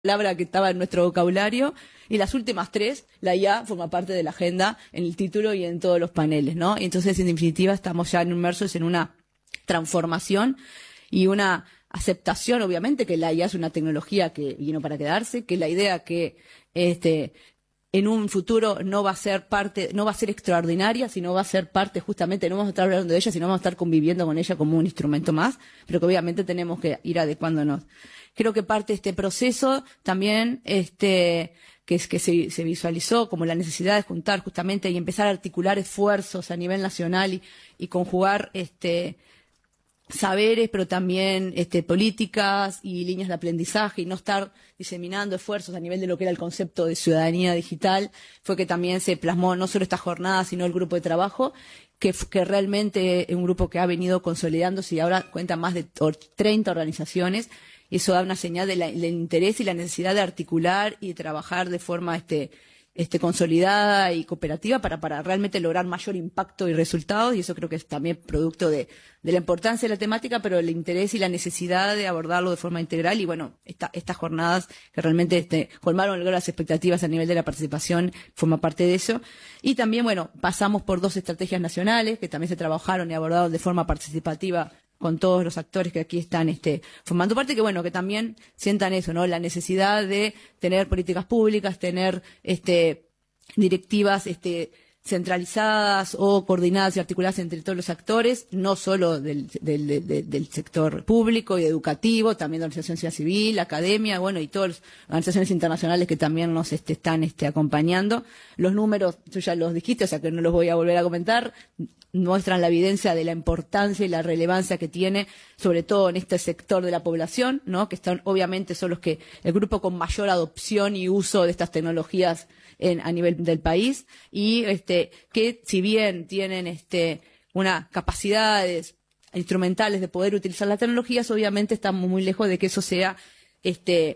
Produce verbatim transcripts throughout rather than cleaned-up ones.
palabra que estaba en nuestro vocabulario, y las últimas tres, la I A forma parte de la agenda en el título y en todos los paneles, ¿no? Y entonces, en definitiva, estamos ya inmersos en una transformación y una aceptación, obviamente, que la I A es una tecnología que vino para quedarse, que la idea que este en un futuro no va a ser parte, no va a ser extraordinaria, sino va a ser parte justamente, no vamos a estar hablando de ella, sino vamos a estar conviviendo con ella como un instrumento más, pero que obviamente tenemos que ir adecuándonos. Creo que parte de este proceso también, este, que es que se, se visualizó como la necesidad de juntar justamente y empezar a articular esfuerzos a nivel nacional y, y conjugar, este, saberes, pero también este, políticas y líneas de aprendizaje, y no estar diseminando esfuerzos a nivel de lo que era el concepto de ciudadanía digital, fue que también se plasmó no solo esta jornada, sino el grupo de trabajo, que, que realmente es un grupo que ha venido consolidándose y ahora cuenta más de treinta organizaciones, y eso da una señal de la, del interés y la necesidad de articular y de trabajar de forma este, este, consolidada y cooperativa para, para realmente lograr mayor impacto y resultados, y eso creo que es también producto de, de la importancia de la temática, pero el interés y la necesidad de abordarlo de forma integral. Y bueno, esta, estas jornadas que realmente este, colmaron las expectativas a nivel de la participación forma parte de eso. Y también, bueno, pasamos por dos estrategias nacionales que también se trabajaron y abordaron de forma participativa con todos los actores que aquí están este, formando parte, que bueno, que también sientan eso, ¿no? La necesidad de tener políticas públicas, tener este, directivas este, centralizadas o coordinadas y articuladas entre todos los actores, no solo del, del, del, del sector público y educativo, también de la organización civil, academia, bueno, y todas las organizaciones internacionales que también nos este, están este, acompañando. Los números, tú ya los dijiste, o sea que no los voy a volver a comentar, muestran la evidencia de la importancia y la relevancia que tiene, sobre todo en este sector de la población, ¿no? Que están, obviamente, son los que, el grupo con mayor adopción y uso de estas tecnologías en, a nivel del país, y este, que si bien tienen este, unas capacidades instrumentales de poder utilizar las tecnologías, obviamente estamos muy lejos de que eso sea este,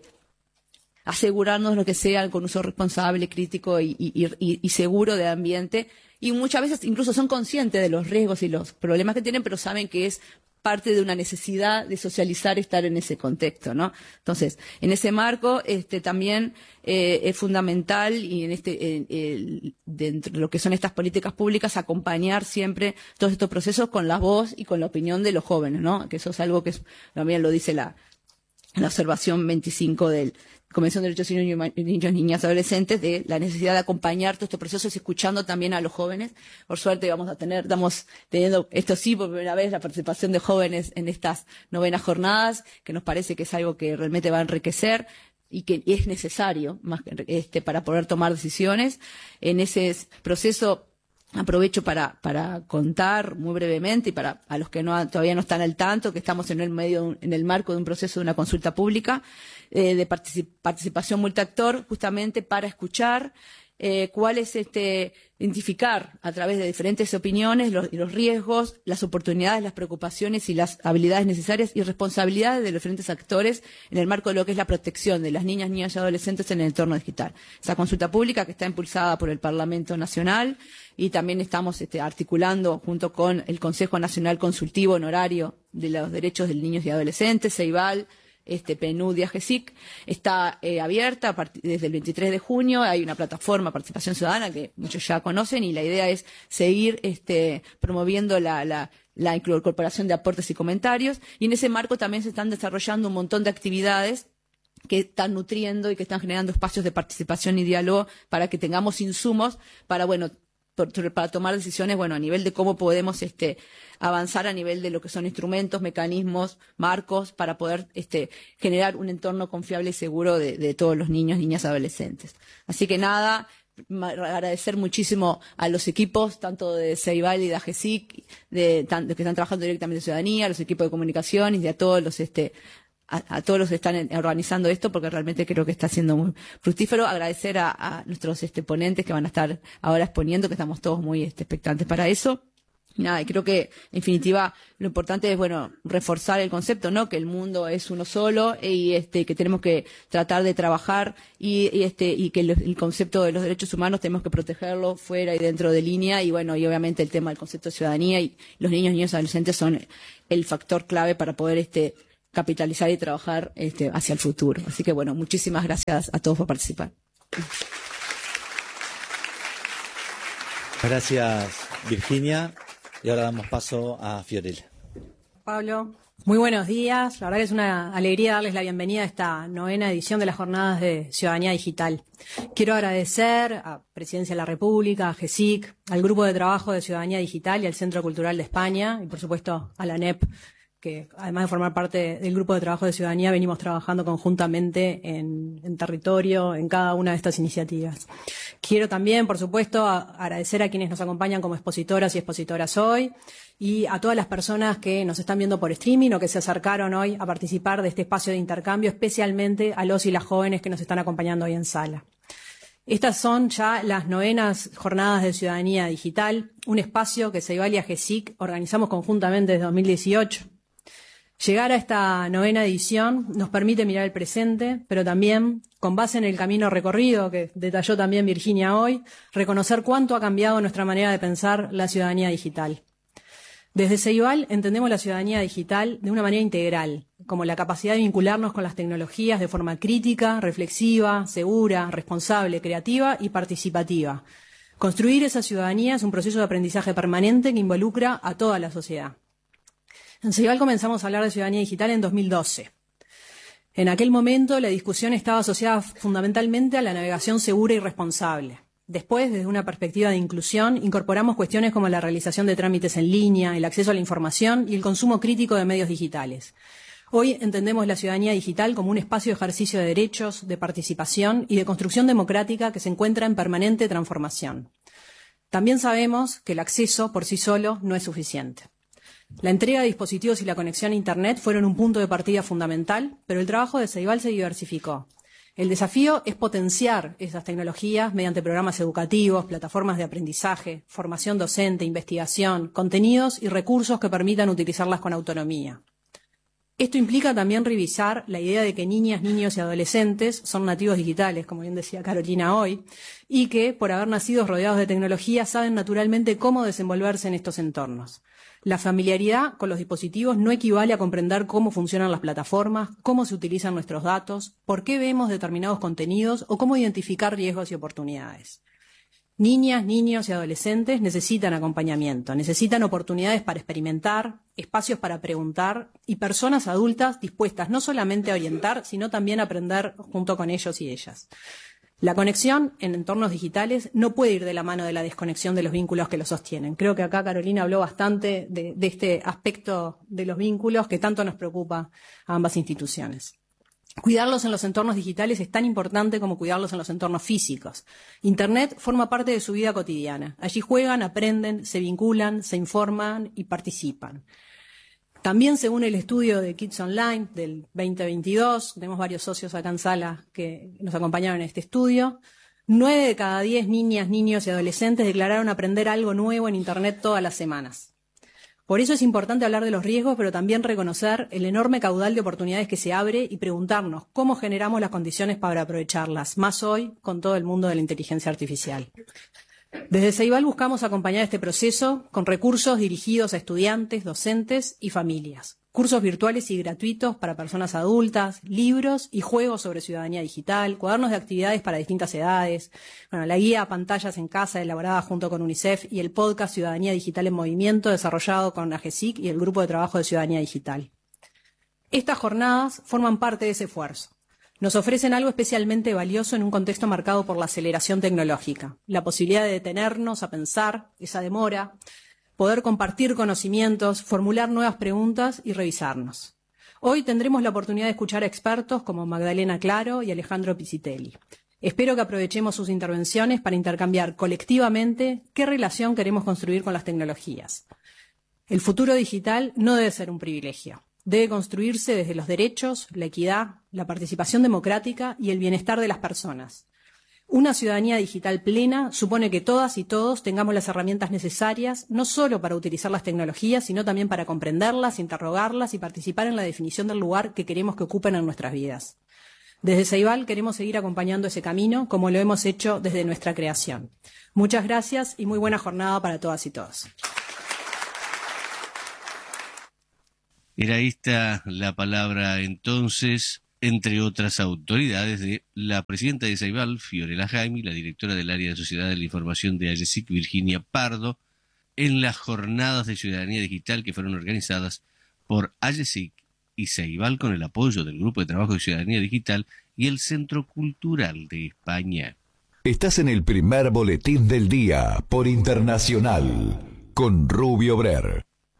asegurarnos lo que sea con uso responsable, crítico y, y, y, y seguro del ambiente. Y muchas veces incluso son conscientes de los riesgos y los problemas que tienen, pero saben que es parte de una necesidad de socializar, estar en ese contexto, ¿no? Entonces, en ese marco, este, también eh, es fundamental, y en este, eh, eh, dentro de lo que son estas políticas públicas, acompañar siempre todos estos procesos con la voz y con la opinión de los jóvenes, ¿no? Que eso es algo que es, también lo dice la, la observación veinticinco del Convención de Derechos de Niños, Niños, Niñas y Adolescentes, de la necesidad de acompañar todos estos procesos, escuchando también a los jóvenes. Por suerte vamos a tener, estamos teniendo, esto sí, por primera vez, la participación de jóvenes en estas novenas jornadas, que nos parece que es algo que realmente va a enriquecer y que es necesario más que, este, para poder tomar decisiones. En ese proceso aprovecho para, para contar muy brevemente, y para a los que no, todavía no están al tanto, que estamos en el medio, en el marco de un proceso de una consulta pública eh, de particip, participación multiactor, justamente para escuchar eh, cuál es este, identificar a través de diferentes opiniones los, los riesgos, las oportunidades, las preocupaciones y las habilidades necesarias y responsabilidades de los diferentes actores en el marco de lo que es la protección de las niñas, niñas y adolescentes en el entorno digital. Esa consulta pública que está impulsada por el Parlamento Nacional, y también estamos este, articulando junto con el Consejo Nacional Consultivo Honorario de los Derechos de Niños y Adolescentes, CEIVAL, este, PNUD y AGESIC, está eh, abierta a partir, desde el veintitrés de junio. Hay una plataforma de participación ciudadana que muchos ya conocen, y la idea es seguir este, promoviendo la, la, la incorporación de aportes y comentarios, y en ese marco también se están desarrollando un montón de actividades que están nutriendo y que están generando espacios de participación y diálogo para que tengamos insumos para, bueno, para tomar decisiones, bueno, a nivel de cómo podemos este, avanzar a nivel de lo que son instrumentos, mecanismos, marcos, para poder este, generar un entorno confiable y seguro de, de todos los niños, niñas y adolescentes. Así que nada, agradecer muchísimo a los equipos, tanto de CEIVAL y de AGESIC, de, de, que están trabajando directamente en ciudadanía, a los equipos de comunicación y a todos los este, A, a todos los que están en, organizando esto, porque realmente creo que está siendo muy fructífero. Agradecer a, a nuestros este, ponentes que van a estar ahora exponiendo, que estamos todos muy este, expectantes para eso. Y nada, y creo que, en definitiva, lo importante es, bueno, reforzar el concepto, ¿no? Que el mundo es uno solo, y este, que tenemos que tratar de trabajar, y, y este, y que el, el concepto de los derechos humanos tenemos que protegerlo fuera y dentro de línea, y bueno, y obviamente el tema del concepto de ciudadanía, y los niños, niños y adolescentes son el factor clave para poder, este, capitalizar y trabajar este, hacia el futuro. Así que bueno, muchísimas gracias a todos por participar. Gracias, Virginia. Y ahora damos paso a Fiorella. Pablo, muy buenos días. La verdad que es una alegría darles la bienvenida a esta novena edición de las Jornadas de Ciudadanía Digital. Quiero agradecer a Presidencia de la República, a GESIC, al Grupo de Trabajo de Ciudadanía Digital y al Centro Cultural de España, y por supuesto a la N E P, que además de formar parte del Grupo de Trabajo de Ciudadanía, venimos trabajando conjuntamente en, en territorio, en cada una de estas iniciativas. Quiero también, por supuesto, a, agradecer a quienes nos acompañan como expositoras y expositoras hoy, y a todas las personas que nos están viendo por streaming o que se acercaron hoy a participar de este espacio de intercambio, especialmente a los y las jóvenes que nos están acompañando hoy en sala. Estas son ya las novenas Jornadas de Ciudadanía Digital, un espacio que Ceibal y GESIC organizamos conjuntamente desde dos mil dieciocho. Llegar a esta novena edición nos permite mirar el presente, pero también, con base en el camino recorrido que detalló también Virginia hoy, reconocer cuánto ha cambiado nuestra manera de pensar la ciudadanía digital. Desde Ceibal entendemos la ciudadanía digital de una manera integral, como la capacidad de vincularnos con las tecnologías de forma crítica, reflexiva, segura, responsable, creativa y participativa. Construir esa ciudadanía es un proceso de aprendizaje permanente que involucra a toda la sociedad. En Ceibal comenzamos a hablar de ciudadanía digital en dos mil doce. En aquel momento la discusión estaba asociada fundamentalmente a la navegación segura y responsable. Después, desde una perspectiva de inclusión, incorporamos cuestiones como la realización de trámites en línea, el acceso a la información y el consumo crítico de medios digitales. Hoy entendemos la ciudadanía digital como un espacio de ejercicio de derechos, de participación y de construcción democrática que se encuentra en permanente transformación. También sabemos que el acceso por sí solo no es suficiente. La entrega de dispositivos y la conexión a Internet fueron un punto de partida fundamental, pero el trabajo de Ceibal se diversificó. El desafío es potenciar esas tecnologías mediante programas educativos, plataformas de aprendizaje, formación docente, investigación, contenidos y recursos que permitan utilizarlas con autonomía. Esto implica también revisar la idea de que niñas, niños y adolescentes son nativos digitales, como bien decía Carolina hoy, y que, por haber nacido rodeados de tecnología, saben naturalmente cómo desenvolverse en estos entornos. La familiaridad con los dispositivos no equivale a comprender cómo funcionan las plataformas, cómo se utilizan nuestros datos, por qué vemos determinados contenidos o cómo identificar riesgos y oportunidades. Niñas, niños y adolescentes necesitan acompañamiento, necesitan oportunidades para experimentar, espacios para preguntar y personas adultas dispuestas no solamente a orientar, sino también a aprender junto con ellos y ellas. La conexión en entornos digitales no puede ir de la mano de la desconexión de los vínculos que los sostienen. Creo que acá Carolina habló bastante de, de este aspecto de los vínculos que tanto nos preocupa a ambas instituciones. Cuidarlos en los entornos digitales es tan importante como cuidarlos en los entornos físicos. Internet forma parte de su vida cotidiana. Allí juegan, aprenden, se vinculan, se informan y participan. También, según el estudio de Kids Online del veinte veintidós, tenemos varios socios acá en sala que nos acompañaron en este estudio, nueve de cada diez niñas, niños y adolescentes declararon aprender algo nuevo en Internet todas las semanas. Por eso es importante hablar de los riesgos, pero también reconocer el enorme caudal de oportunidades que se abre y preguntarnos cómo generamos las condiciones para aprovecharlas, más hoy con todo el mundo de la inteligencia artificial. Desde Ceibal buscamos acompañar este proceso con recursos dirigidos a estudiantes, docentes y familias. Cursos virtuales y gratuitos para personas adultas, libros y juegos sobre ciudadanía digital, cuadernos de actividades para distintas edades, bueno, la guía a pantallas en casa elaborada junto con UNICEF y el podcast Ciudadanía Digital en Movimiento desarrollado con AGESIC y el Grupo de Trabajo de Ciudadanía Digital. Estas jornadas forman parte de ese esfuerzo. Nos ofrecen algo especialmente valioso en un contexto marcado por la aceleración tecnológica, la posibilidad de detenernos a pensar, esa demora, poder compartir conocimientos, formular nuevas preguntas y revisarnos. Hoy tendremos la oportunidad de escuchar a expertos como Magdalena Claro y Alejandro Pisitelli. Espero que aprovechemos sus intervenciones para intercambiar colectivamente qué relación queremos construir con las tecnologías. El futuro digital no debe ser un privilegio. Debe construirse desde los derechos, la equidad, la participación democrática y el bienestar de las personas. Una ciudadanía digital plena supone que todas y todos tengamos las herramientas necesarias, no solo para utilizar las tecnologías, sino también para comprenderlas, interrogarlas y participar en la definición del lugar que queremos que ocupen en nuestras vidas. Desde Ceibal queremos seguir acompañando ese camino, como lo hemos hecho desde nuestra creación. Muchas gracias y muy buena jornada para todas y todos. Era esta la palabra entonces, entre otras autoridades, de la presidenta de Ceibal, Fiorella Jaime, y la directora del área de Sociedad de la Información de AGESIC, Virginia Pardo, en las jornadas de ciudadanía digital que fueron organizadas por AGESIC y Ceibal con el apoyo del Grupo de Trabajo de Ciudadanía Digital y el Centro Cultural de España. Estás en el primer boletín del día por Internacional con Rubio Brer.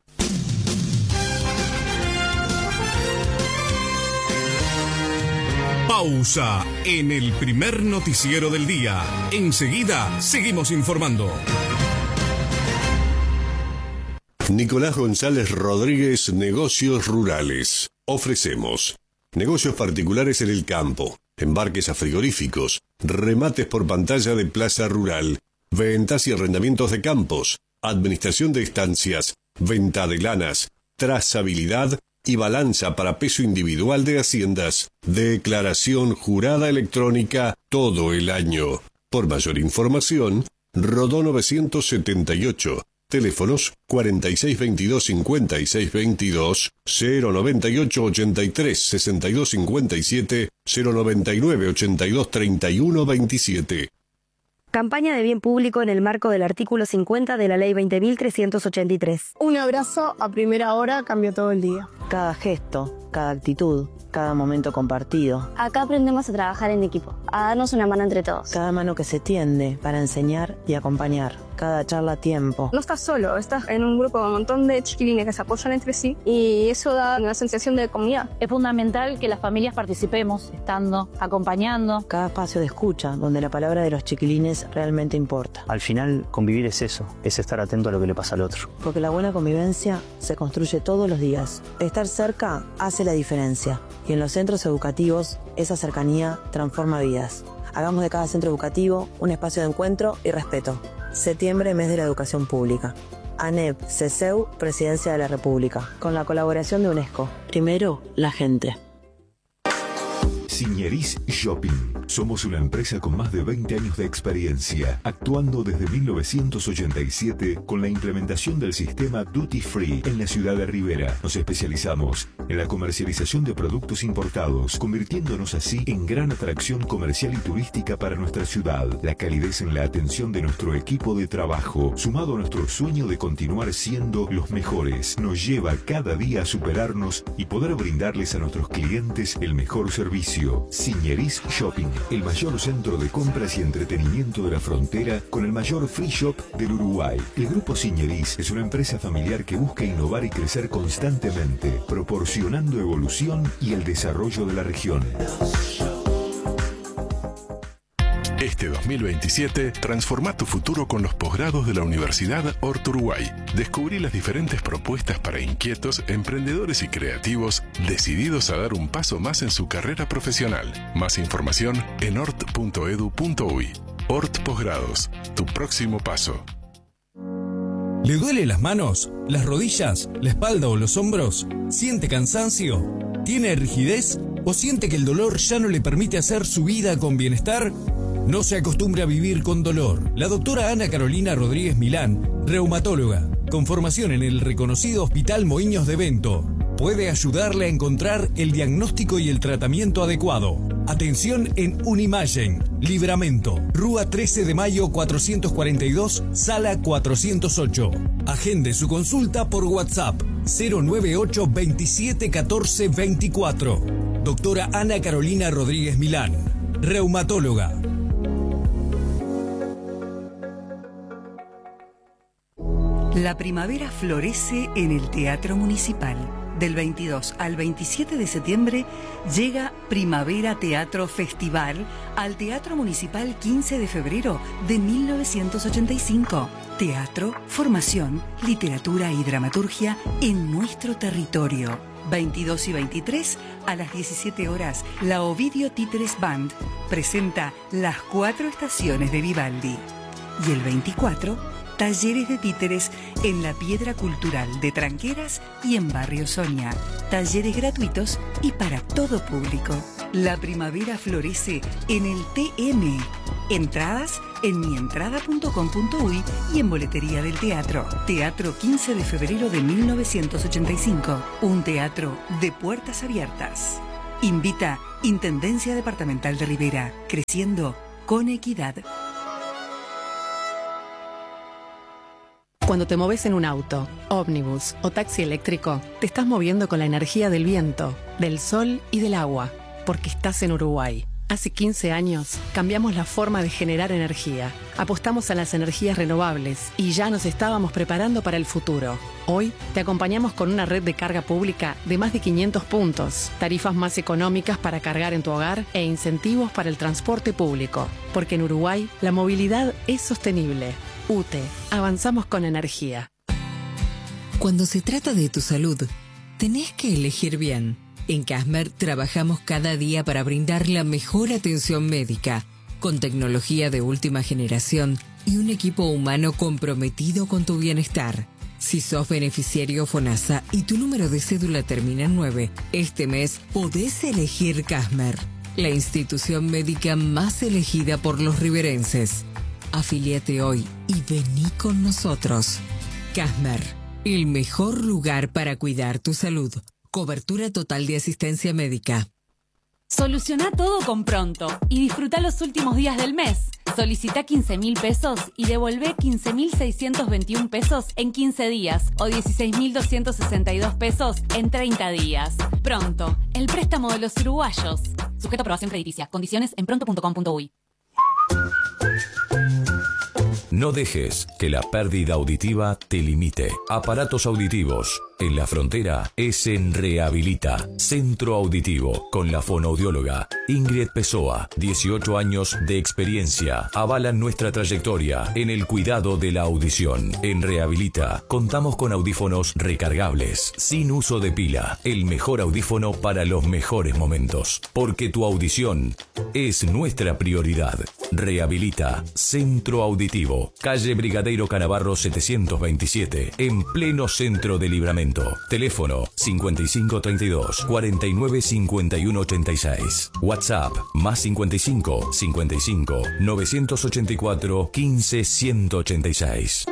Pausa en el primer noticiero del día. Enseguida seguimos informando. Nicolás González Rodríguez, Negocios Rurales. Ofrecemos negocios particulares en el campo, embarques a frigoríficos, remates por pantalla de plaza rural, ventas y arrendamientos de campos, administración de estancias, venta de lanas, trazabilidad y balanza para peso individual de haciendas, declaración jurada electrónica todo el año. Por mayor información, Rodó novecientos setenta y ocho. Teléfonos cuarenta y seis veintidós cincuenta y seis veintidós, cero noventa y ocho ochenta y tres sesenta y dos cincuenta y siete, cero noventa y nueve ochenta y dos treinta y uno veintisiete. Campaña de bien público en el marco del artículo cincuenta de la Ley veinte mil trescientos ochenta y tres. Un abrazo a primera hora cambió todo el día. Cada gesto, cada actitud, cada momento compartido. Acá aprendemos a trabajar en equipo, a darnos una mano entre todos. Cada mano que se tiende para enseñar y acompañar. Cada charla a tiempo. No estás solo, estás en un grupo con un montón de chiquilines que se apoyan entre sí y eso da una sensación de comunidad. Es fundamental que las familias participemos, estando, acompañando. Cada espacio de escucha, donde la palabra de los chiquilines realmente importa. Al final, convivir es eso, es estar atento a lo que le pasa al otro. Porque la buena convivencia se construye todos los días. Estar cerca hace la diferencia. Y en los centros educativos, esa cercanía transforma vidas. Hagamos de cada centro educativo un espacio de encuentro y respeto. Septiembre, mes de la educación pública. ANEP, CESEU, Presidencia de la República. Con la colaboración de UNESCO. Primero, la gente. Signeris Shopping. Somos una empresa con más de veinte años de experiencia, actuando desde mil novecientos ochenta y siete con la implementación del sistema Duty Free en la ciudad de Rivera. Nos especializamos en la comercialización de productos importados, convirtiéndonos así en gran atracción comercial y turística para nuestra ciudad. La calidez en la atención de nuestro equipo de trabajo, sumado a nuestro sueño de continuar siendo los mejores, nos lleva cada día a superarnos y poder brindarles a nuestros clientes el mejor servicio. Signeris Shopping, el mayor centro de compras y entretenimiento de la frontera con el mayor free shop del Uruguay. El Grupo Signeris es una empresa familiar que busca innovar y crecer constantemente, proporcionando evolución y el desarrollo de la región. Este dos mil veintisiete, transforma tu futuro con los posgrados de la Universidad Hort Uruguay. Descubrí las diferentes propuestas para inquietos, emprendedores y creativos decididos a dar un paso más en su carrera profesional. Más información en hort punto edu punto uy. Hort Posgrados, tu próximo paso. ¿Le duele las manos, las rodillas, la espalda o los hombros? ¿Siente cansancio? ¿Tiene rigidez? ¿O siente que el dolor ya no le permite hacer su vida con bienestar? No se acostumbre a vivir con dolor. La doctora Ana Carolina Rodríguez Milán, reumatóloga, con formación en el reconocido Hospital Moinhos de Bento, puede ayudarle a encontrar el diagnóstico y el tratamiento adecuado. Atención en Unimagen, Libramento, Rúa trece de mayo cuatrocientos cuarenta y dos, sala cuatrocientos ocho. Agende su consulta por WhatsApp cero nueve ocho veintisiete catorce veinticuatro. Doctora Ana Carolina Rodríguez Milán, reumatóloga. La primavera florece en el Teatro Municipal. Del veintidós al veintisiete de septiembre llega Primavera Teatro Festival al Teatro Municipal quince de febrero de mil novecientos ochenta y cinco. Teatro, formación, literatura y dramaturgia en nuestro territorio. veintidós y veintitrés a las diecisiete horas, la Ovidio Títeres Band presenta Las Cuatro Estaciones de Vivaldi. Y el veinticuatro, talleres de títeres en la Piedra Cultural de Tranqueras y en Barrio Sonia. Talleres gratuitos y para todo público. La primavera florece en el T M. Entradas en mientrada punto com punto uy y en boletería del teatro. Teatro quince de febrero de mil novecientos ochenta y cinco. Un teatro de puertas abiertas. Invita Intendencia Departamental de Rivera. Creciendo con equidad. Cuando te moves en un auto, ómnibus o taxi eléctrico, te estás moviendo con la energía del viento, del sol y del agua, porque estás en Uruguay. Hace quince años cambiamos la forma de generar energía, apostamos a las energías renovables y ya nos estábamos preparando para el futuro. Hoy te acompañamos con una red de carga pública de más de quinientos puntos, tarifas más económicas para cargar en tu hogar e incentivos para el transporte público, porque en Uruguay la movilidad es sostenible. U T E, avanzamos con energía. Cuando se trata de tu salud, tenés que elegir bien. En Casmer trabajamos cada día para brindar la mejor atención médica, con tecnología de última generación y un equipo humano comprometido con tu bienestar. Si sos beneficiario FONASA y tu número de cédula termina en nueve, este mes podés elegir Casmer, la institución médica más elegida por los riverenses. Afíliate hoy y vení con nosotros. Casmer, el mejor lugar para cuidar tu salud. Cobertura total de asistencia médica. Soluciona todo con Pronto y disfruta los últimos días del mes. Solicita quince mil pesos y devolvé quince mil seiscientos veintiún pesos en quince días o dieciséis mil doscientos sesenta y dos pesos en treinta días. Pronto, el préstamo de los uruguayos. Sujeto a aprobación crediticia. Condiciones en pronto punto com punto uy. No dejes que la pérdida auditiva te limite. Aparatos auditivos. En la frontera es en Rehabilita, Centro Auditivo, con la fonoaudióloga Ingrid Pessoa. dieciocho años de experiencia avalan nuestra trayectoria en el cuidado de la audición. En Rehabilita contamos con audífonos recargables, sin uso de pila. El mejor audífono para los mejores momentos. Porque tu audición es nuestra prioridad. Rehabilita, Centro Auditivo, calle Brigadeiro Canavarro setecientos veintisiete, en pleno centro de Libramento. Teléfono cincuenta y cinco treinta y dos, cuarenta y nueve cincuenta y uno ochenta y seis. WhatsApp más cincuenta y cinco, cincuenta y cinco, novecientos ochenta y cuatro, quince, ciento ochenta y seis.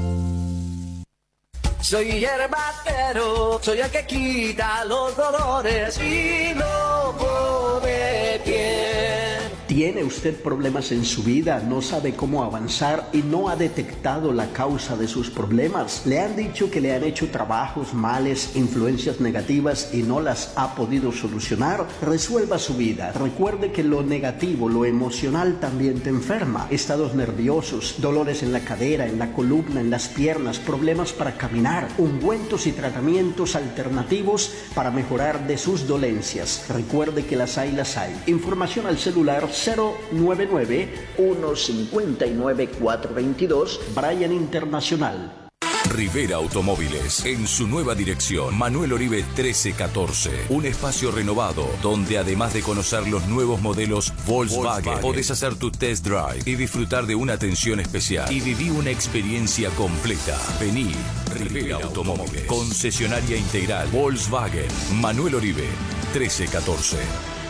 Soy hierbatero, soy el que quita los dolores y no pone pie. ¿Tiene usted problemas en su vida? ¿No sabe cómo avanzar y no ha detectado la causa de sus problemas? ¿Le han dicho que le han hecho trabajos, males, influencias negativas y no las ha podido solucionar? Resuelva su vida. Recuerde que lo negativo, lo emocional también te enferma. Estados nerviosos, dolores en la cadera, en la columna, en las piernas, problemas para caminar, ungüentos y tratamientos alternativos para mejorar de sus dolencias. Recuerde que las hay, las hay. Información al celular cero nueve nueve, uno cinco nueve, cuatro dos dos, Brian Internacional. Rivera Automóviles, en su nueva dirección, Manuel Oribe trece catorce. Un espacio renovado, donde además de conocer los nuevos modelos Volkswagen, Volkswagen, podés hacer tu test drive y disfrutar de una atención especial. Y viví una experiencia completa. Vení, Rivera Automóviles, concesionaria integral Volkswagen, Manuel Oribe trece catorce.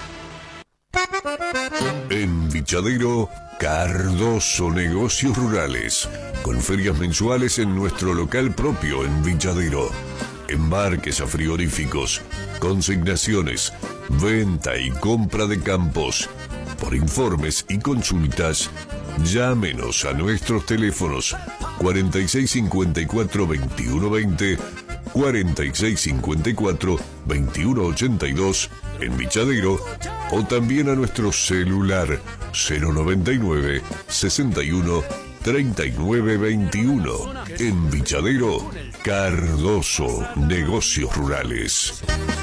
En Vichadero, Cardoso Negocios Rurales, con ferias mensuales en nuestro local propio en Vichadero. Embarques a frigoríficos, consignaciones, venta y compra de campos. Por informes y consultas, llámenos a nuestros teléfonos cuarenta y seis cincuenta y cuatro, veintiuno veinte, cuarenta y seis cincuenta y cuatro, veintiuno ochenta y dos en Vichadero, o también a nuestro celular cero noventa y nueve, sesenta y uno, treinta y nueve veintiuno. En Vichadero, Cardoso Negocios Rurales.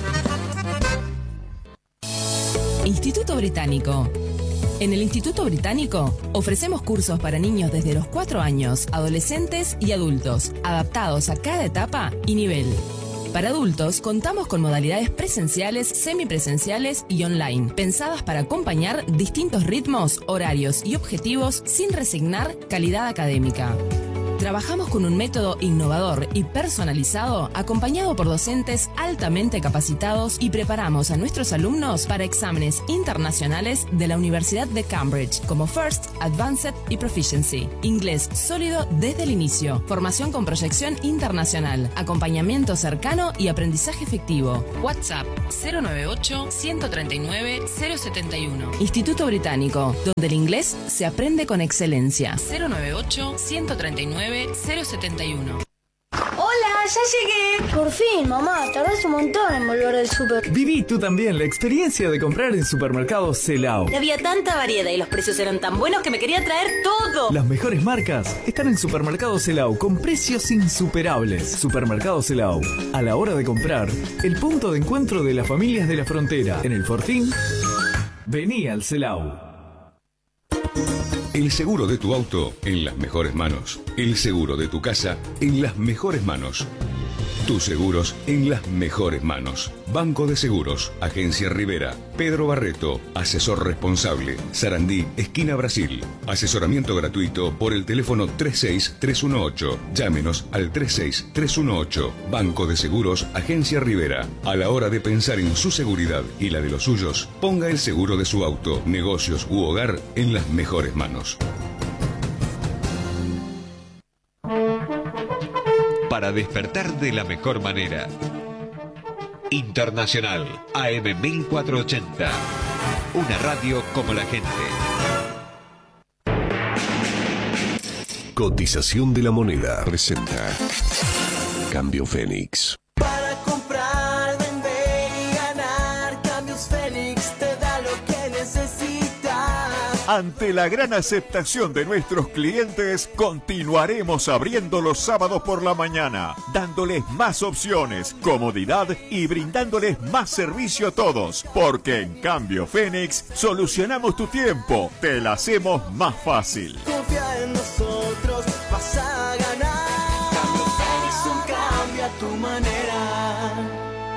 Instituto Británico. En el Instituto Británico ofrecemos cursos para niños desde los cuatro años, adolescentes y adultos, adaptados a cada etapa y nivel. Para adultos, contamos con modalidades presenciales, semipresenciales y online, pensadas para acompañar distintos ritmos, horarios y objetivos sin resignar calidad académica. Trabajamos con un método innovador y personalizado, acompañado por docentes altamente capacitados, y preparamos a nuestros alumnos para exámenes internacionales de la Universidad de Cambridge, como First, Advanced y Proficiency. Inglés sólido desde el inicio. Formación con proyección internacional. Acompañamiento cercano y aprendizaje efectivo. WhatsApp cero nueve ocho, uno tres nueve, cero siete uno. Instituto Británico, donde el inglés se aprende con excelencia. cero nueve ocho, uno tres nueve, cero siete uno. ¡Hola! ¡Ya llegué! Por fin, mamá, tardás un montón en volver del súper. Viví tú también la experiencia de comprar en Supermercados Celao. Había tanta variedad y los precios eran tan buenos que me quería traer todo. Las mejores marcas están en Supermercados Celao con precios insuperables. Supermercados Celao, a la hora de comprar, el punto de encuentro de las familias de la frontera. En el Fortín, vení al Celao. El seguro de tu auto en las mejores manos. El seguro de tu casa en las mejores manos. Tus seguros en las mejores manos. Banco de Seguros, Agencia Rivera, Pedro Barreto, asesor responsable, Sarandí, esquina Brasil. Asesoramiento gratuito por el teléfono tres seis tres uno ocho. Llámenos al tres seis tres uno ocho. Banco de Seguros, Agencia Rivera. A la hora de pensar en su seguridad y la de los suyos, ponga el seguro de su auto, negocios u hogar en las mejores manos. Para despertar de la mejor manera. Internacional A M mil cuatrocientos ochenta. Una radio como la gente. Cotización de la moneda presenta Cambio Fénix. Para comprar, vender y ganar, Cambios Fénix te da lo que necesitas. Ante la gran aceptación de nuestros clientes, continuaremos abriendo los sábados por la mañana, dándoles más opciones, comodidad y brindándoles más servicio a todos, porque en Cambio Fénix solucionamos tu tiempo, te la hacemos más fácil. Confía en nosotros, vas a ganar. Cambio Fénix, un cambio a tu manera.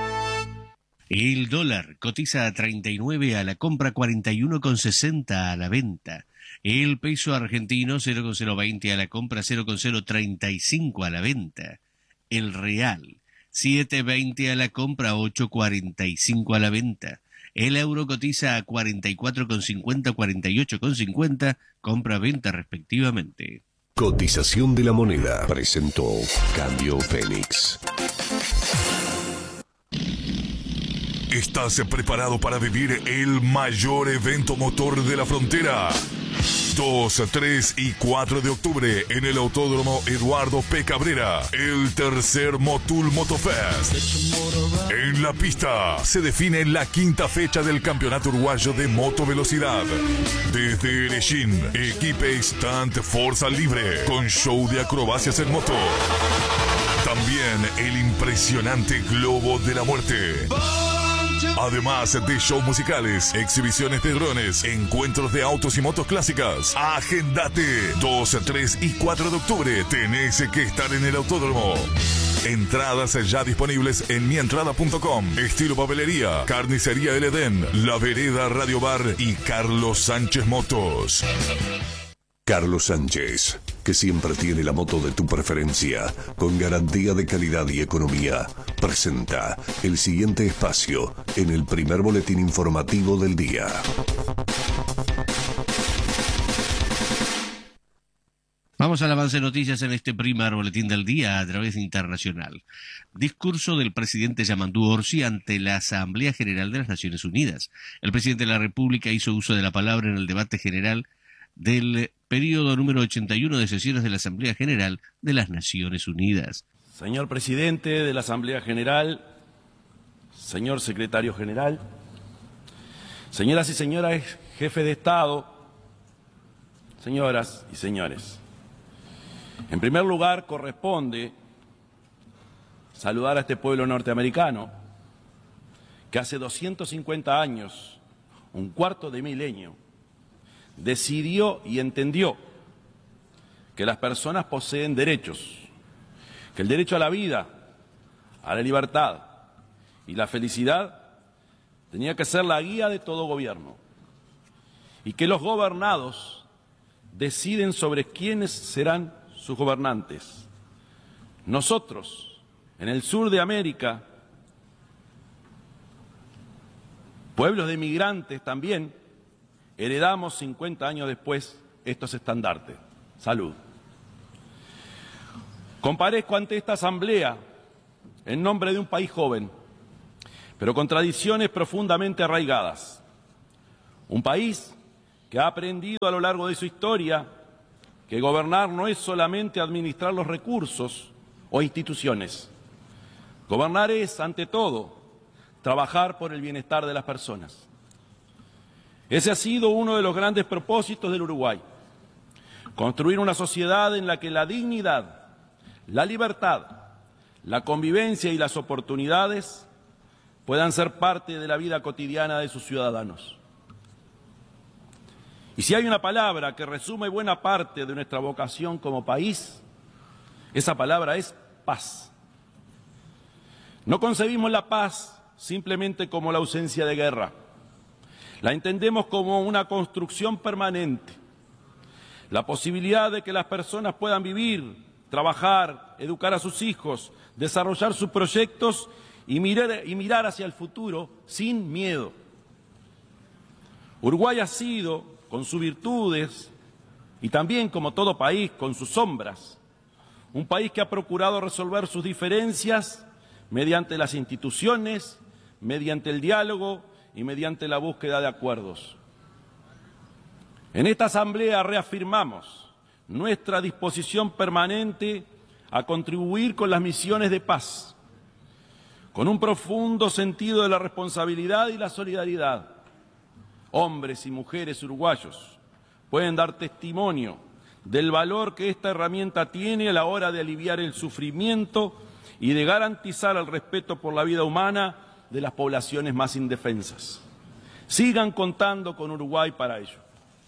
El dólar cotiza a treinta y nueve a la compra, cuarenta y uno con sesenta a la venta. El peso argentino cero coma cero veinte a la compra, cero coma cero treinta y cinco a la venta. El real siete veinte a la compra, ocho cuarenta y cinco a la venta. El euro cotiza a cuarenta y cuatro con cincuenta, cuarenta y ocho con cincuenta, compra-venta respectivamente. Cotización de la moneda presentó Cambio Fénix. ¿Estás preparado para vivir el mayor evento motor de la frontera? dos, tres y cuatro de octubre en el Autódromo Eduardo P. Cabrera, el tercer Motul Motofest. En la pista se define la quinta fecha del Campeonato Uruguayo de Motovelocidad. Desde Erechín, equipe Stunt Fuerza Libre, con show de acrobacias en moto. También el impresionante Globo de la Muerte. Además de shows musicales, exhibiciones de drones, encuentros de autos y motos clásicas. Agéndate. dos, tres y cuatro de octubre. Tenés que estar en el autódromo. Entradas ya disponibles en mi entrada punto com. Estilo Papelería, Carnicería El Edén, La Vereda Radio Bar y Carlos Sánchez Motos. Carlos Sánchez, que siempre tiene la moto de tu preferencia, con garantía de calidad y economía, presenta el siguiente espacio en el primer boletín informativo del día. Vamos al avance de noticias en este primer boletín del día a través de Internacional. Discurso del presidente Yamandú Orsi ante la Asamblea General de las Naciones Unidas. El presidente de la República hizo uso de la palabra en el debate general del periodo número ochenta y uno de sesiones de la Asamblea General de las Naciones Unidas. Señor presidente de la Asamblea General, señor secretario general, señoras y señores jefe de Estado, señoras y señores. En primer lugar, corresponde saludar a este pueblo norteamericano que hace doscientos cincuenta años, un cuarto de milenio, decidió y entendió que las personas poseen derechos, que el derecho a la vida, a la libertad y la felicidad tenía que ser la guía de todo gobierno, y que los gobernados deciden sobre quiénes serán sus gobernantes. Nosotros, en el sur de América, pueblos de migrantes también, heredamos cincuenta años después estos estandartes. Salud. Comparezco ante esta asamblea en nombre de un país joven, pero con tradiciones profundamente arraigadas. Un país que ha aprendido a lo largo de su historia que gobernar no es solamente administrar los recursos o instituciones. Gobernar es, ante todo, trabajar por el bienestar de las personas. Ese ha sido uno de los grandes propósitos del Uruguay. Construir una sociedad en la que la dignidad, la libertad, la convivencia y las oportunidades puedan ser parte de la vida cotidiana de sus ciudadanos. Y si hay una palabra que resume buena parte de nuestra vocación como país, esa palabra es paz. No concebimos la paz simplemente como la ausencia de guerra. La entendemos como una construcción permanente, la posibilidad de que las personas puedan vivir, trabajar, educar a sus hijos, desarrollar sus proyectos y mirar, y mirar hacia el futuro sin miedo. Uruguay ha sido, con sus virtudes y también, como todo país, con sus sombras, un país que ha procurado resolver sus diferencias mediante las instituciones, mediante el diálogo y mediante la búsqueda de acuerdos. En esta asamblea reafirmamos nuestra disposición permanente a contribuir con las misiones de paz, con un profundo sentido de la responsabilidad y la solidaridad. Hombres y mujeres uruguayos pueden dar testimonio del valor que esta herramienta tiene a la hora de aliviar el sufrimiento y de garantizar el respeto por la vida humana de las poblaciones más indefensas. Sigan contando con Uruguay para ello.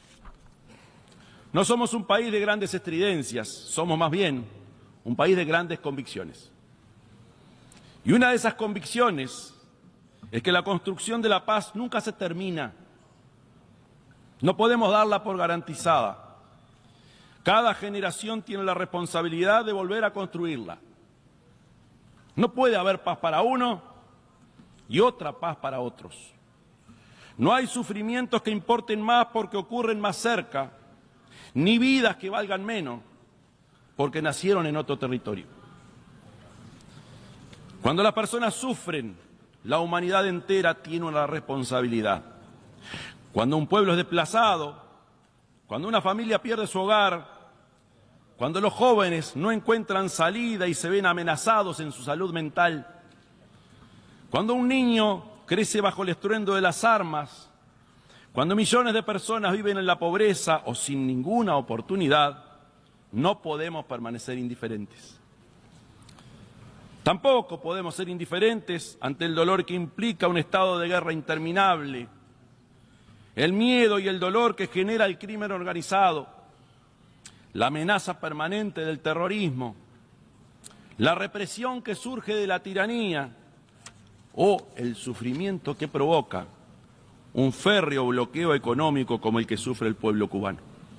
No somos un país de grandes estridencias, somos más bien un país de grandes convicciones. Y una de esas convicciones es que la construcción de la paz nunca se termina. No podemos darla por garantizada. Cada generación tiene la responsabilidad de volver a construirla. No puede haber paz para uno y otra paz para otros. No hay sufrimientos que importen más porque ocurren más cerca, ni vidas que valgan menos porque nacieron en otro territorio. Cuando las personas sufren, la humanidad entera tiene una responsabilidad. Cuando un pueblo es desplazado, cuando una familia pierde su hogar, cuando los jóvenes no encuentran salida y se ven amenazados en su salud mental, cuando un niño crece bajo el estruendo de las armas, cuando millones de personas viven en la pobreza o sin ninguna oportunidad, no podemos permanecer indiferentes. Tampoco podemos ser indiferentes ante el dolor que implica un estado de guerra interminable, el miedo y el dolor que genera el crimen organizado, la amenaza permanente del terrorismo, la represión que surge de la tiranía o el sufrimiento que provoca un férreo bloqueo económico como el que sufre el pueblo cubano.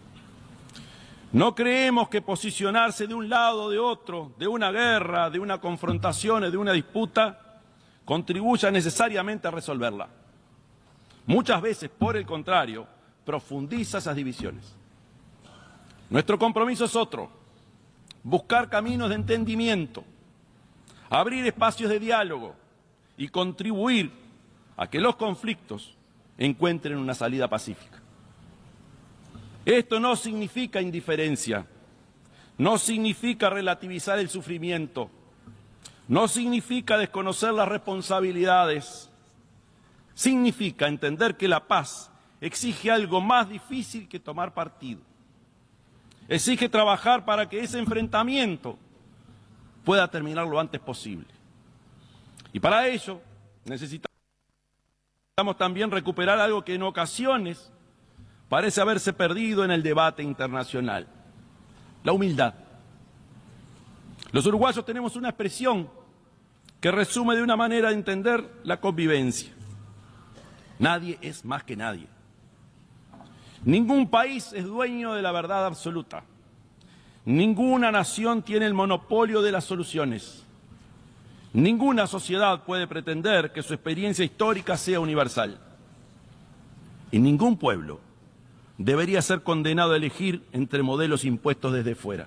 No creemos que posicionarse de un lado o de otro, de una guerra, de una confrontación o de una disputa, contribuya necesariamente a resolverla. Muchas veces, por el contrario, profundiza esas divisiones. Nuestro compromiso es otro: buscar caminos de entendimiento, abrir espacios de diálogo y contribuir a que los conflictos encuentren una salida pacífica. Esto no significa indiferencia, no significa relativizar el sufrimiento, no significa desconocer las responsabilidades. Significa entender que la paz exige algo más difícil que tomar partido. Exige trabajar para que ese enfrentamiento pueda terminar lo antes posible. Y para ello necesitamos también recuperar algo que en ocasiones parece haberse perdido en el debate internacional: la humildad. Los uruguayos tenemos una expresión que resume de una manera de entender la convivencia: nadie es más que nadie. Ningún país es dueño de la verdad absoluta. Ninguna nación tiene el monopolio de las soluciones. Ninguna sociedad puede pretender que su experiencia histórica sea universal. Y ningún pueblo debería ser condenado a elegir entre modelos impuestos desde fuera.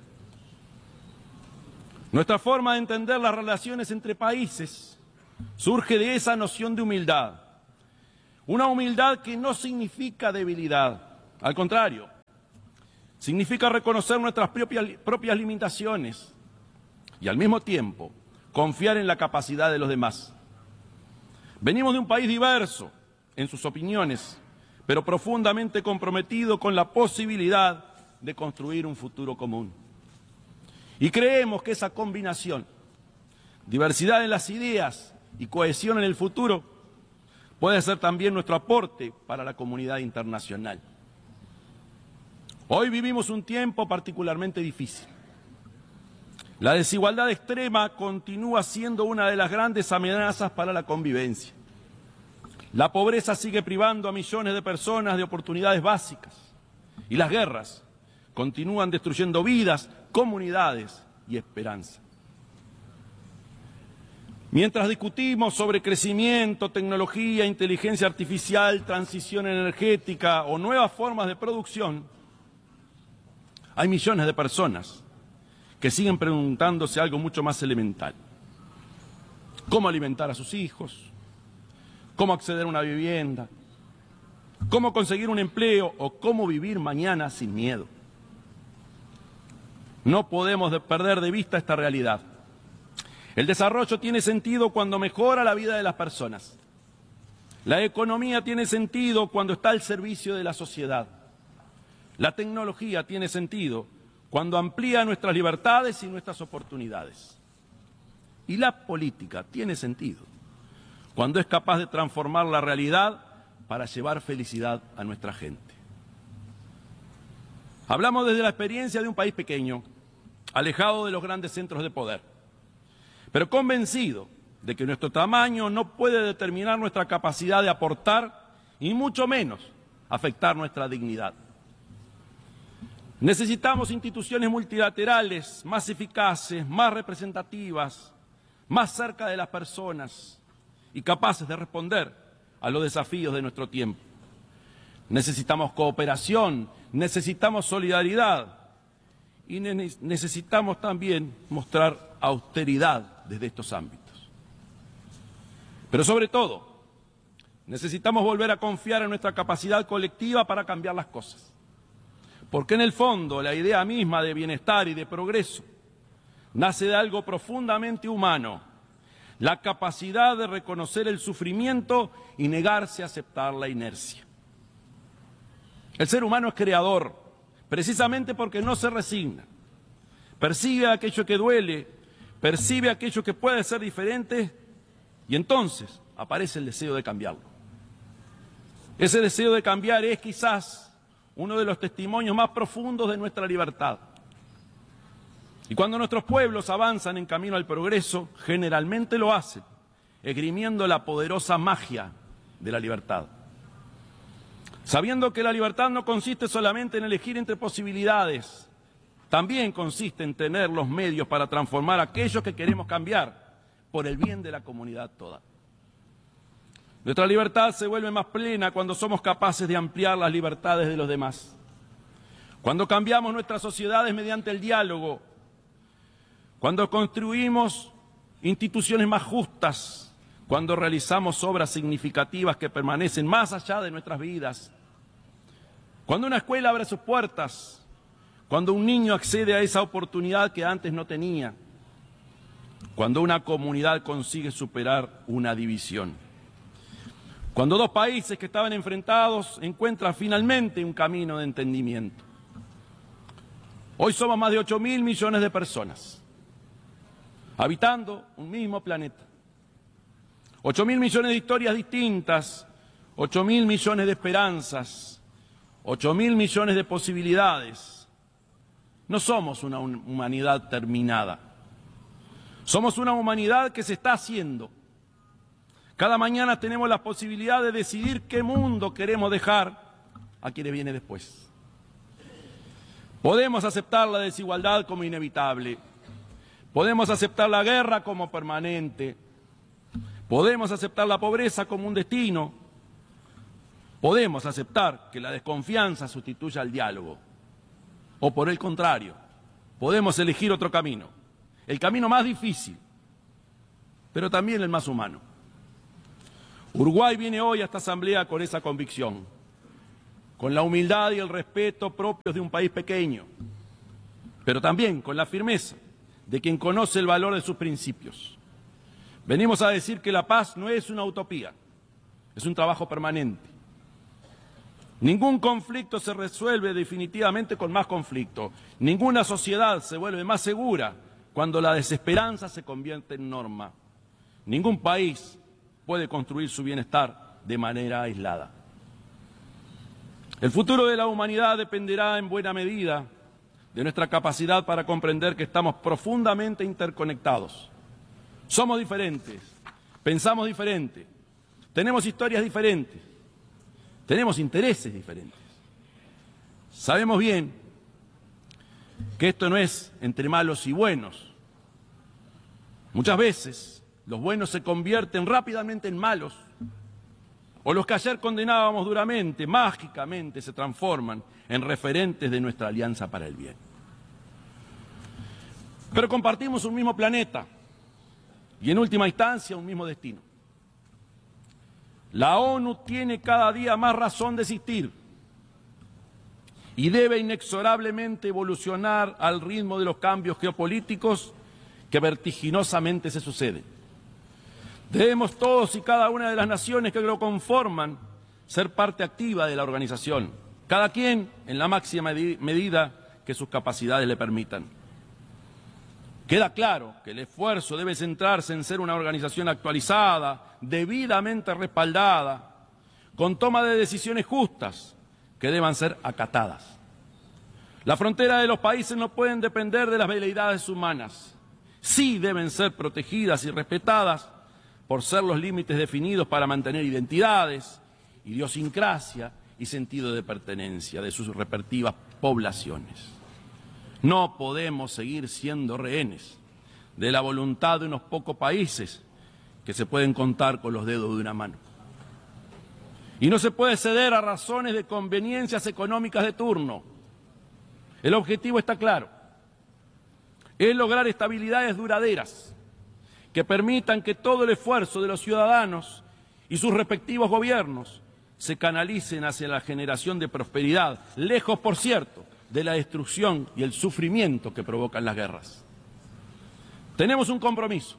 Nuestra forma de entender las relaciones entre países surge de esa noción de humildad. Una humildad que no significa debilidad, al contrario, significa reconocer nuestras propias, propias limitaciones y al mismo tiempo confiar en la capacidad de los demás. Venimos de un país diverso en sus opiniones, pero profundamente comprometido con la posibilidad de construir un futuro común. Y creemos que esa combinación, diversidad en las ideas y cohesión en el futuro, puede ser también nuestro aporte para la comunidad internacional. Hoy vivimos un tiempo particularmente difícil. La desigualdad extrema continúa siendo una de las grandes amenazas para la convivencia. La pobreza sigue privando a millones de personas de oportunidades básicas y las guerras continúan destruyendo vidas, comunidades y esperanza. Mientras discutimos sobre crecimiento, tecnología, inteligencia artificial, transición energética o nuevas formas de producción, hay millones de personas que siguen preguntándose algo mucho más elemental. ¿Cómo alimentar a sus hijos? ¿Cómo acceder a una vivienda? ¿Cómo conseguir un empleo? ¿O cómo vivir mañana sin miedo? No podemos perder de vista esta realidad. El desarrollo tiene sentido cuando mejora la vida de las personas. La economía tiene sentido cuando está al servicio de la sociedad. La tecnología tiene sentido cuando amplía nuestras libertades y nuestras oportunidades. Y la política tiene sentido cuando es capaz de transformar la realidad para llevar felicidad a nuestra gente. Hablamos desde la experiencia de un país pequeño, alejado de los grandes centros de poder, pero convencido de que nuestro tamaño no puede determinar nuestra capacidad de aportar y mucho menos afectar nuestra dignidad. Necesitamos instituciones multilaterales más eficaces, más representativas, más cerca de las personas y capaces de responder a los desafíos de nuestro tiempo. Necesitamos cooperación, necesitamos solidaridad y ne- necesitamos también mostrar austeridad desde estos ámbitos. Pero sobre todo, necesitamos volver a confiar en nuestra capacidad colectiva para cambiar las cosas. Porque en el fondo la idea misma de bienestar y de progreso nace de algo profundamente humano, la capacidad de reconocer el sufrimiento y negarse a aceptar la inercia. El ser humano es creador, precisamente porque no se resigna. Percibe aquello que duele, percibe aquello que puede ser diferente y entonces aparece el deseo de cambiarlo. Ese deseo de cambiar es quizás uno de los testimonios más profundos de nuestra libertad. Y cuando nuestros pueblos avanzan en camino al progreso, generalmente lo hacen, esgrimiendo la poderosa magia de la libertad. Sabiendo que la libertad no consiste solamente en elegir entre posibilidades, también consiste en tener los medios para transformar aquellos que queremos cambiar por el bien de la comunidad toda. Nuestra libertad se vuelve más plena cuando somos capaces de ampliar las libertades de los demás. Cuando cambiamos nuestras sociedades mediante el diálogo, cuando construimos instituciones más justas, cuando realizamos obras significativas que permanecen más allá de nuestras vidas, cuando una escuela abre sus puertas, cuando un niño accede a esa oportunidad que antes no tenía, cuando una comunidad consigue superar una división. Cuando dos países que estaban enfrentados encuentran finalmente un camino de entendimiento. Hoy somos más de ocho mil millones de personas, habitando un mismo planeta. ocho mil millones de historias distintas, ocho mil millones de esperanzas, ocho mil millones de posibilidades. No somos una humanidad terminada. Somos una humanidad que se está haciendo. Cada mañana tenemos la posibilidad de decidir qué mundo queremos dejar a quienes viene después. Podemos aceptar la desigualdad como inevitable. Podemos aceptar la guerra como permanente. Podemos aceptar la pobreza como un destino. Podemos aceptar que la desconfianza sustituya al diálogo. O por el contrario, podemos elegir otro camino. El camino más difícil, pero también el más humano. Uruguay viene hoy a esta asamblea con esa convicción, con la humildad y el respeto propios de un país pequeño, pero también con la firmeza de quien conoce el valor de sus principios. Venimos a decir que la paz no es una utopía, es un trabajo permanente. Ningún conflicto se resuelve definitivamente con más conflicto. Ninguna sociedad se vuelve más segura cuando la desesperanza se convierte en norma. Ningún país puede construir su bienestar de manera aislada. El futuro de la humanidad dependerá en buena medida de nuestra capacidad para comprender que estamos profundamente interconectados. Somos diferentes, pensamos diferente, tenemos historias diferentes, tenemos intereses diferentes. Sabemos bien que esto no es entre malos y buenos. Muchas veces los buenos se convierten rápidamente en malos, o los que ayer condenábamos duramente, mágicamente se transforman en referentes de nuestra alianza para el bien. Pero compartimos un mismo planeta y en última instancia un mismo destino. La ONU tiene cada día más razón de existir y debe inexorablemente evolucionar al ritmo de los cambios geopolíticos que vertiginosamente se suceden. Debemos todos y cada una de las naciones que lo conforman ser parte activa de la organización, cada quien en la máxima medida que sus capacidades le permitan. Queda claro que el esfuerzo debe centrarse en ser una organización actualizada, debidamente respaldada, con toma de decisiones justas que deban ser acatadas. Las fronteras de los países no pueden depender de las veleidades humanas. Sí deben ser protegidas y respetadas por ser los límites definidos para mantener identidades, idiosincrasia y sentido de pertenencia de sus respectivas poblaciones. No podemos seguir siendo rehenes de la voluntad de unos pocos países que se pueden contar con los dedos de una mano. Y no se puede ceder a razones de conveniencias económicas de turno. El objetivo está claro: es lograr estabilidades duraderas que permitan que todo el esfuerzo de los ciudadanos y sus respectivos gobiernos se canalicen hacia la generación de prosperidad, lejos, por cierto, de la destrucción y el sufrimiento que provocan las guerras. Tenemos un compromiso.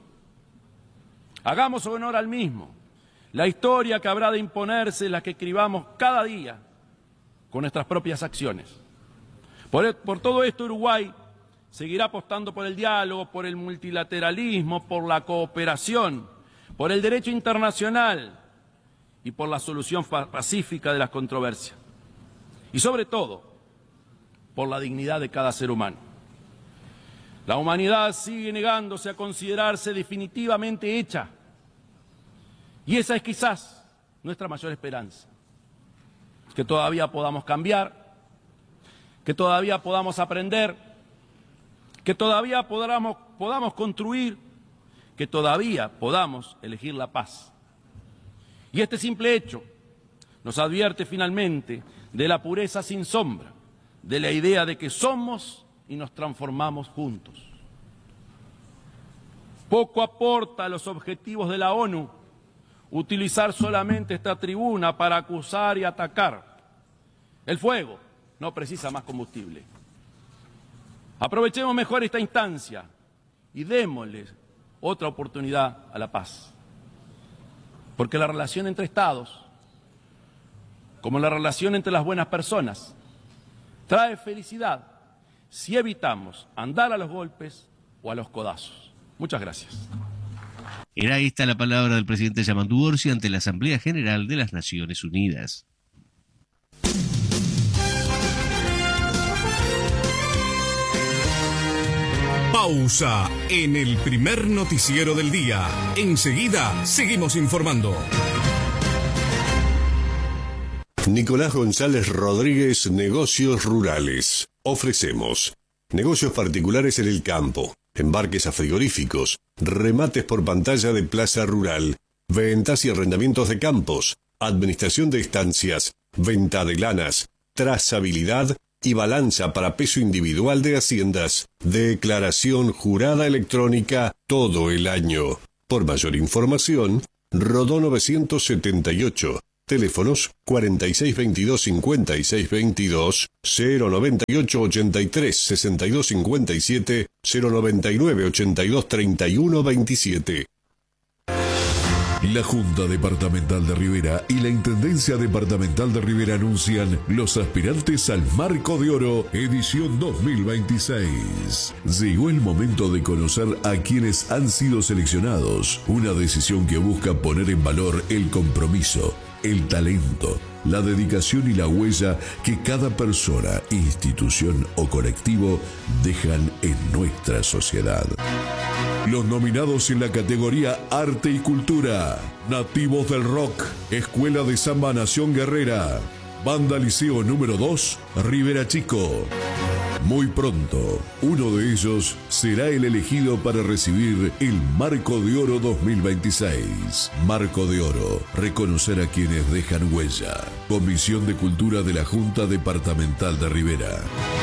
Hagamos honor al mismo. La historia que habrá de imponerse es la que escribamos cada día con nuestras propias acciones. Por, por todo esto, Uruguay seguirá apostando por el diálogo, por el multilateralismo, por la cooperación, por el derecho internacional y por la solución pacífica de las controversias. Y sobre todo, por la dignidad de cada ser humano. La humanidad sigue negándose a considerarse definitivamente hecha. Y esa es quizás nuestra mayor esperanza. Que todavía podamos cambiar, que todavía podamos aprender, que todavía podamos, podamos construir, que todavía podamos elegir la paz. Y este simple hecho nos advierte finalmente de la pureza sin sombra, de la idea de que somos y nos transformamos juntos. Poco aporta a los objetivos de la ONU utilizar solamente esta tribuna para acusar y atacar. El fuego no precisa más combustible. Aprovechemos mejor esta instancia y démosle otra oportunidad a la paz. Porque la relación entre estados, como la relación entre las buenas personas, trae felicidad si evitamos andar a los golpes o a los codazos. Muchas gracias. Era esta la palabra del presidente Yamandu Orsi ante la Asamblea General de las Naciones Unidas. Pausa en el primer noticiero del día. Enseguida seguimos informando. Nicolás González Rodríguez, Negocios Rurales. Ofrecemos negocios particulares en el campo, embarques a frigoríficos, remates por pantalla de plaza rural, ventas y arrendamientos de campos, administración de estancias, venta de lanas, trazabilidad y balanza para peso individual de haciendas, declaración jurada electrónica todo el año. Por mayor información, Rodó novecientos setenta y ocho, teléfonos cuarenta y seis veintidós cincuenta y seis veintidós, cero noventa y ocho ochenta y tres sesenta y dos cincuenta y siete, cero noventa y nueve ochenta y dos treinta y uno veintisiete. La Junta Departamental de Rivera y la Intendencia Departamental de Rivera anuncian los aspirantes al Marco de Oro, edición dos mil veintiséis. Llegó el momento de conocer a quienes han sido seleccionados, una decisión que busca poner en valor el compromiso, el talento, la dedicación y la huella que cada persona, institución o colectivo dejan en nuestra sociedad. Los nominados en la categoría Arte y Cultura: Nativos del Rock, Escuela de Samba Nación Guerrera, Banda Liceo número dos, Rivera Chico. Muy pronto, uno de ellos será el elegido para recibir el Marco de Oro dos mil veintiséis. Marco de Oro, reconocer a quienes dejan huella. Comisión de Cultura de la Junta Departamental de Rivera.